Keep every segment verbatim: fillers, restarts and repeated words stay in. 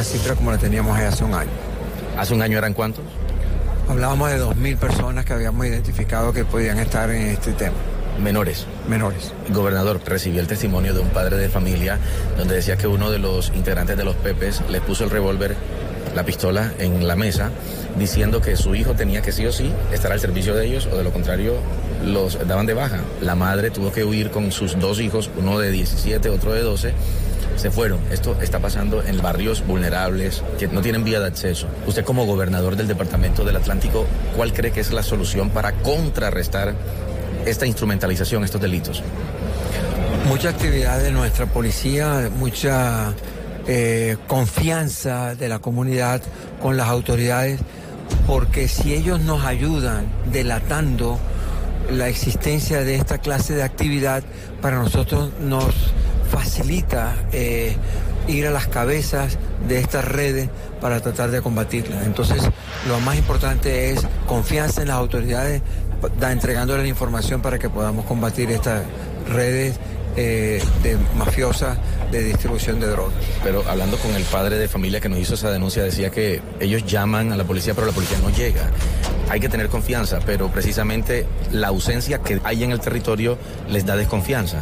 una cifra como la teníamos hace un año. ¿Hace un año eran cuántos? Hablábamos de dos mil personas que habíamos identificado que podían estar en este tema. Menores. Menores. Gobernador, recibí el testimonio de un padre de familia donde decía que uno de los integrantes de los Pepes le puso el revólver, la pistola, en la mesa, diciendo que su hijo tenía que sí o sí estar al servicio de ellos o de lo contrario los daban de baja. La madre tuvo que huir con sus dos hijos, uno de diecisiete, otro de doce. Se fueron. Esto está pasando en barrios vulnerables que no tienen vía de acceso. Usted como gobernador del Departamento del Atlántico, ¿cuál cree que es la solución para contrarrestar esta instrumentalización, estos delitos? Mucha actividad de nuestra policía, mucha eh, confianza de la comunidad con las autoridades, porque si ellos nos ayudan delatando la existencia de esta clase de actividad, para nosotros nos facilita eh, ir a las cabezas de estas redes para tratar de combatirlas. Entonces, lo más importante es confianza en las autoridades, da, entregándole la información para que podamos combatir estas redes eh, de mafiosas de distribución de drogas. Pero hablando con el padre de familia que nos hizo esa denuncia, decía que ellos llaman a la policía, pero la policía no llega. Hay que tener confianza, pero precisamente la ausencia que hay en el territorio les da desconfianza.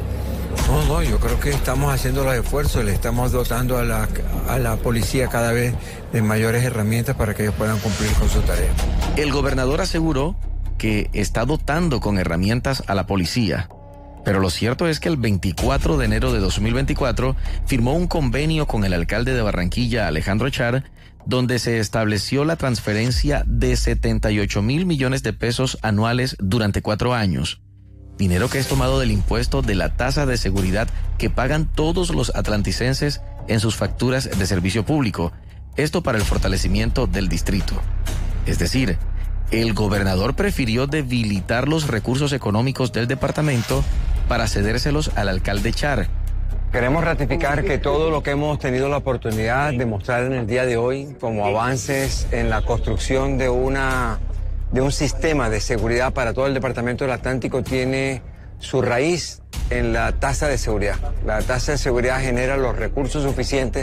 No, no, yo creo que estamos haciendo los esfuerzos, le estamos dotando a la, a la policía cada vez de mayores herramientas para que ellos puedan cumplir con su tarea. El gobernador aseguró que está dotando con herramientas a la policía, pero lo cierto es que el veinticuatro de enero de dos mil veinticuatro firmó un convenio con el alcalde de Barranquilla, Alejandro Char, donde se estableció la transferencia de setenta y ocho mil millones de pesos anuales durante cuatro años. Dinero que es tomado del impuesto de la tasa de seguridad que pagan todos los atlanticenses en sus facturas de servicio público. Esto para el fortalecimiento del distrito. Es decir, el gobernador prefirió debilitar los recursos económicos del departamento para cedérselos al alcalde Char. Queremos ratificar que todo lo que hemos tenido la oportunidad de mostrar en el día de hoy como avances en la construcción de una de un sistema de seguridad para todo el Departamento del Atlántico tiene su raíz en la tasa de seguridad. La tasa de seguridad genera los recursos suficientes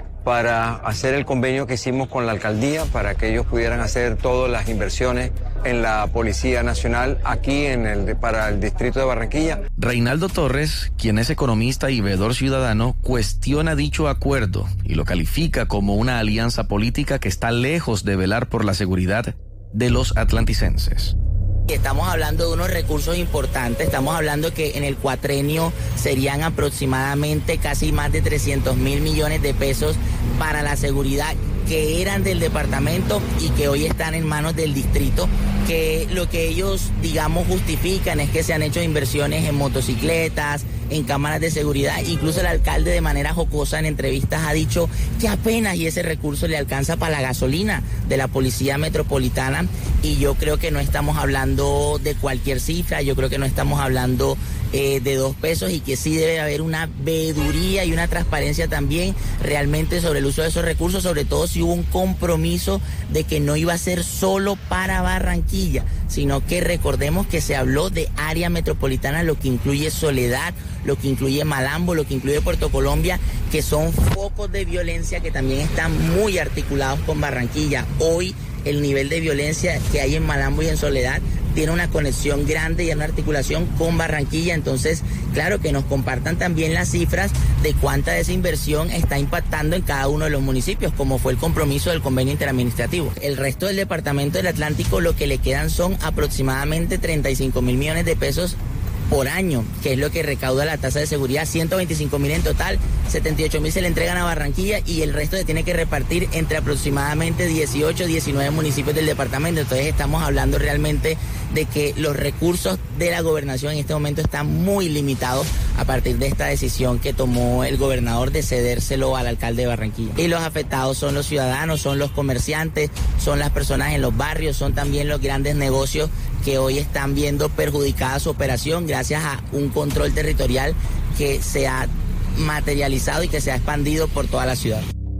para hacer el convenio que hicimos con la alcaldía para que ellos pudieran hacer todas las inversiones en la Policía Nacional aquí en el, para el distrito de Barranquilla. Reinaldo Torres, quien es economista y veedor ciudadano, cuestiona dicho acuerdo y lo califica como una alianza política que está lejos de velar por la seguridad de los atlanticenses. Estamos hablando de unos recursos importantes, estamos hablando que en el cuatrenio serían aproximadamente casi más de trescientos mil millones de pesos para la seguridad que eran del departamento y que hoy están en manos del distrito, que lo que ellos, digamos, justifican es que se han hecho inversiones en motocicletas, en cámaras de seguridad. Incluso el alcalde de manera jocosa en entrevistas ha dicho que apenas y ese recurso le alcanza para la gasolina de la Policía Metropolitana, y yo creo que no estamos hablando de cualquier cifra, yo creo que no estamos hablando eh, de dos pesos, y que sí debe haber una veeduría y una transparencia también realmente sobre el uso de esos recursos, sobre todo si hubo un compromiso de que no iba a ser solo para Barranquilla, sino que recordemos que se habló de área metropolitana, lo que incluye Soledad, lo que incluye Malambo, lo que incluye Puerto Colombia, que son focos de violencia que también están muy articulados con Barranquilla. Hoy el nivel de violencia que hay en Malambo y en Soledad tiene una conexión grande y una articulación con Barranquilla. Entonces, claro, que nos compartan también las cifras de cuánta de esa inversión está impactando en cada uno de los municipios, como fue el compromiso del convenio interadministrativo. El resto del Departamento del Atlántico lo que le quedan son aproximadamente treinta y cinco mil millones de pesos por año, que es lo que recauda la tasa de seguridad, ciento veinticinco mil en total, setenta y ocho mil se le entregan a Barranquilla y el resto se tiene que repartir entre aproximadamente dieciocho, diecinueve municipios del departamento. Entonces estamos hablando realmente de que los recursos de la gobernación en este momento están muy limitados a partir de esta decisión que tomó el gobernador de cedérselo al alcalde de Barranquilla. Y los afectados son los ciudadanos, son los comerciantes, son las personas en los barrios, son también los grandes negocios que hoy están viendo perjudicada su operación gracias a un control territorial que se ha materializado y que se ha expandido por toda la ciudad.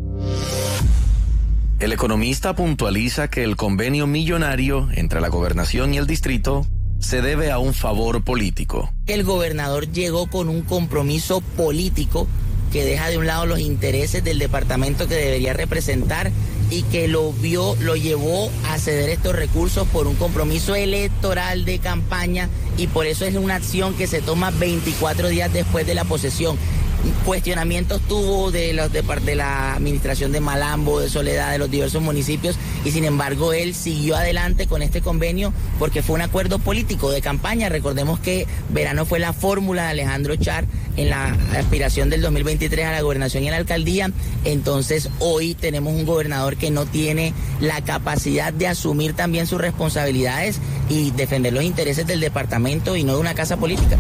El economista puntualiza que el convenio millonario entre la gobernación y el distrito se debe a un favor político. El gobernador llegó con un compromiso político que deja de un lado los intereses del departamento que debería representar y que lo vio, lo llevó a ceder estos recursos por un compromiso electoral de campaña, y por eso es una acción que se toma veinticuatro días después de la posesión. Cuestionamientos tuvo de, los, de, de la administración de Malambo, de Soledad, de los diversos municipios, y sin embargo él siguió adelante con este convenio porque fue un acuerdo político de campaña. Recordemos que verano fue la fórmula de Alejandro Char en la aspiración del dos mil veintitrés a la gobernación y a la alcaldía. Entonces hoy tenemos un gobernador que no tiene la capacidad de asumir también sus responsabilidades y defender los intereses del departamento y no de una casa política.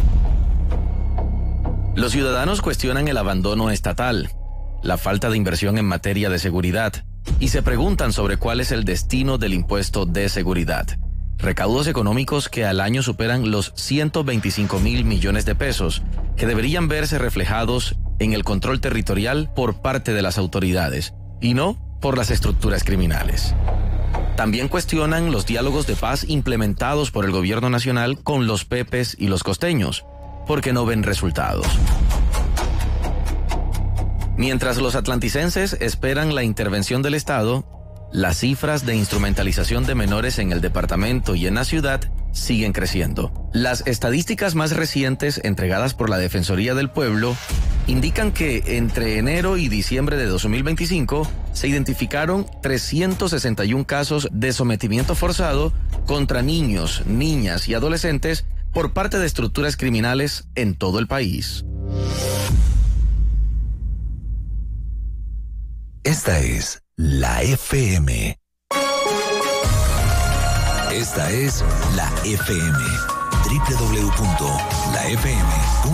Los ciudadanos cuestionan el abandono estatal, la falta de inversión en materia de seguridad y se preguntan sobre cuál es el destino del impuesto de seguridad. Recaudos económicos que al año superan los ciento veinticinco mil millones de pesos, que deberían verse reflejados en el control territorial por parte de las autoridades y no por las estructuras criminales. También cuestionan los diálogos de paz implementados por el gobierno nacional con los pepes y los costeños, porque no ven resultados. Mientras los atlanticenses esperan la intervención del Estado, las cifras de instrumentalización de menores en el departamento y en la ciudad siguen creciendo. Las estadísticas más recientes entregadas por la Defensoría del Pueblo indican que entre enero y diciembre de dos mil veinticinco se identificaron trescientos sesenta y un casos de sometimiento forzado contra niños, niñas y adolescentes por parte de estructuras criminales en todo el país. Esta es la F M. Esta es la F M. doble u doble u doble u punto la f m punto